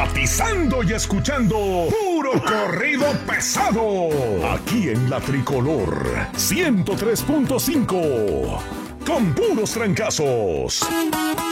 sintonizando y escuchando puro corrido pesado. Aquí en la Tricolor 103.5. Con puros trancazos.